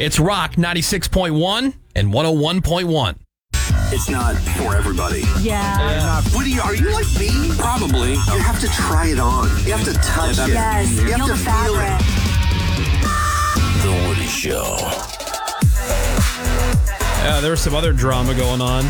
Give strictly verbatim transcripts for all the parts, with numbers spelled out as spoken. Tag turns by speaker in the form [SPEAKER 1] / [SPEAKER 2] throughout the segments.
[SPEAKER 1] It's Rock ninety-six point one and one oh one point one.
[SPEAKER 2] It's not for everybody.
[SPEAKER 3] Yeah.
[SPEAKER 2] yeah. What are you, are you like me? Probably. You have to try it on. You have to touch it.
[SPEAKER 3] Yes.
[SPEAKER 2] You have
[SPEAKER 3] Feel
[SPEAKER 2] to
[SPEAKER 3] the
[SPEAKER 2] feel
[SPEAKER 3] fabric.
[SPEAKER 2] it. The Woody Show.
[SPEAKER 1] Uh, there's some other drama going on.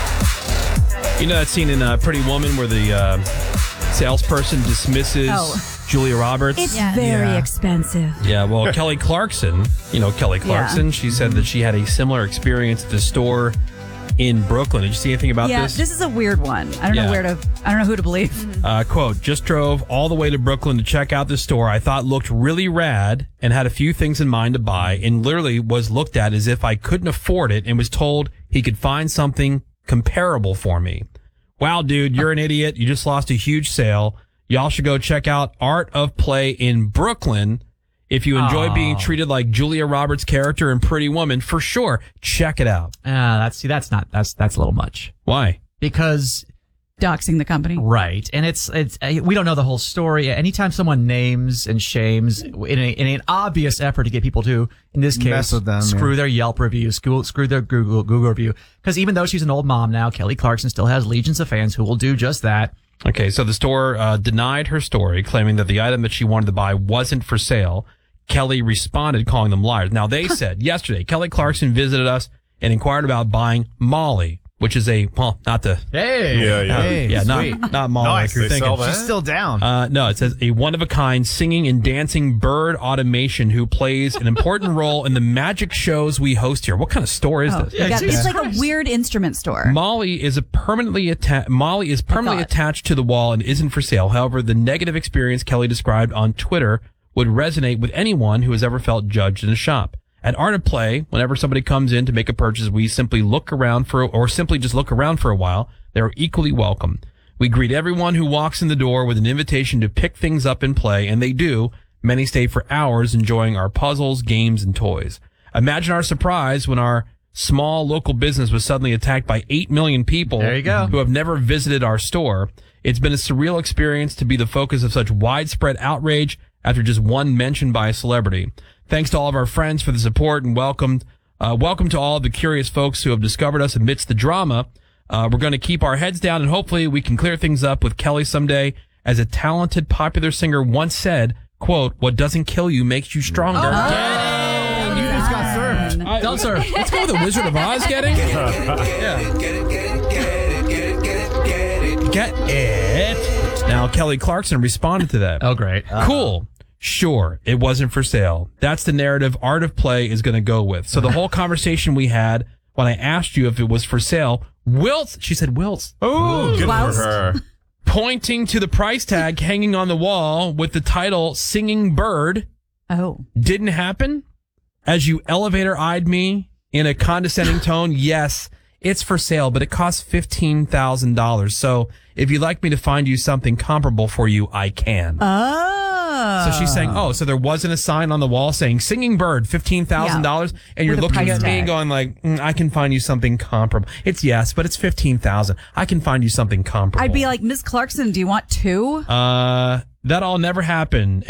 [SPEAKER 1] You know that scene in uh, Pretty Woman where the uh, salesperson dismisses
[SPEAKER 3] Oh.
[SPEAKER 1] Julia Roberts?
[SPEAKER 3] It's
[SPEAKER 4] Yeah.
[SPEAKER 3] very
[SPEAKER 4] Yeah.
[SPEAKER 3] expensive.
[SPEAKER 1] Yeah, well, Kelly Clarkson, you know Kelly Clarkson,
[SPEAKER 3] Yeah.
[SPEAKER 1] she said that she had a similar experience at the store in Brooklyn. Did you see anything about
[SPEAKER 3] yeah,
[SPEAKER 1] this?
[SPEAKER 3] this is a weird one. I don't
[SPEAKER 1] Yeah.
[SPEAKER 3] know where to. I don't know who to believe.
[SPEAKER 1] Uh, quote, just drove all the way to Brooklyn to check out the store I thought looked really rad and had a few things in mind to buy, and literally was looked at as if I couldn't afford it and was told he could find something comparable for me. Wow, dude, you're an idiot. You just lost a huge sale. Y'all should go check out Art of Play in Brooklyn. If you enjoy
[SPEAKER 4] Aww.
[SPEAKER 1] being treated like Julia Roberts' character in Pretty Woman, for sure, check it out.
[SPEAKER 4] Ah, that's see, that's not that's that's a little much
[SPEAKER 1] Why?
[SPEAKER 4] because
[SPEAKER 3] Doxing the company.
[SPEAKER 4] right, and it's it's uh, we don't know the whole story. Anytime someone names and shames in, a, in an obvious effort to get people to, in this case,
[SPEAKER 5] Mess with them,
[SPEAKER 4] screw
[SPEAKER 5] yeah.
[SPEAKER 4] their Yelp review, screw screw their Google Google review, because even though she's an old mom now, Kelly Clarkson still has legions of fans who will do just that.
[SPEAKER 1] Okay, so the store uh, denied her story, claiming that the item that she wanted to buy wasn't for sale. Kelly responded, calling them liars. Now, they said yesterday, Kelly Clarkson visited us and inquired about buying Molly, which is a, well, not the,
[SPEAKER 4] Hey,
[SPEAKER 6] Yeah, yeah.
[SPEAKER 5] Hey,
[SPEAKER 1] yeah,
[SPEAKER 5] sweet.
[SPEAKER 1] not, not Molly
[SPEAKER 6] Nice,
[SPEAKER 1] like you're
[SPEAKER 6] they
[SPEAKER 1] thinking.
[SPEAKER 6] sell that?
[SPEAKER 5] She's still down.
[SPEAKER 1] Uh, no, it says a one-of-a-kind singing and dancing bird automation who plays an important role in the magic shows we host here. What kind of store is
[SPEAKER 3] Oh,
[SPEAKER 1] this?
[SPEAKER 3] yeah, it's
[SPEAKER 4] Jesus
[SPEAKER 3] like
[SPEAKER 4] Christ.
[SPEAKER 3] a weird instrument store.
[SPEAKER 1] Molly is a permanently atta- Molly is permanently
[SPEAKER 3] thought.
[SPEAKER 1] attached to the wall and isn't for sale. However, the negative experience Kelly described on Twitter would resonate with anyone who has ever felt judged in a shop. At Art of Play, whenever somebody comes in to make a purchase, we simply look around for, or simply just look around for a while. They're equally welcome. We greet everyone who walks in the door with an invitation to pick things up and play, and they do. Many stay for hours enjoying our puzzles, games, and toys. Imagine our surprise when our small local business was suddenly attacked by eight million people
[SPEAKER 4] There you go.
[SPEAKER 1] who have never visited our store. It's been a surreal experience to be the focus of such widespread outrage after just one mention by a celebrity. Thanks to all of our friends for the support and welcome, uh, welcome to all of the curious folks who have discovered us amidst the drama. Uh, we're going to keep our heads down and hopefully we can clear things up with Kelly someday. As a talented, popular singer once said, quote, what doesn't kill you makes you stronger.
[SPEAKER 5] Oh, you just got served.
[SPEAKER 1] I-
[SPEAKER 4] Don't serve.
[SPEAKER 1] Let's go with the Wizard of Oz getting. Yeah. Get it. Now, Kelly Clarkson responded to that.
[SPEAKER 4] Oh, great.
[SPEAKER 1] Cool. Sure, it wasn't for sale. That's the narrative Art of Play is going to go with. So the whole conversation we had when I asked you if it was for sale, Wilt, she said Wilt,
[SPEAKER 6] Ooh, good
[SPEAKER 3] Blouse.
[SPEAKER 6] for her.
[SPEAKER 1] pointing to the price tag hanging on the wall with the title Singing Bird,
[SPEAKER 3] Oh.
[SPEAKER 1] didn't happen. As you elevator eyed me in a condescending tone, yes, it's for sale, but it costs fifteen thousand dollars. So if you'd like me to find you something comparable for you, I can.
[SPEAKER 3] Oh.
[SPEAKER 1] So she's saying, oh, so there wasn't a sign on the wall saying "Singing Bird, fifteen thousand dollars," and you're
[SPEAKER 3] With a
[SPEAKER 1] looking
[SPEAKER 3] price
[SPEAKER 1] at me
[SPEAKER 3] tag.
[SPEAKER 1] and going like, mm, "I can find you something comparable." It's yes, but it's fifteen thousand. I can find you something comparable.
[SPEAKER 3] I'd be like, Miss Clarkson, do you want two?
[SPEAKER 1] uh, that all never happened.